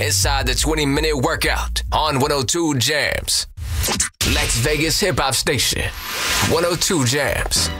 inside the 20-minute workout on 102 Jams. Las Vegas hip hop station, 102 Jams.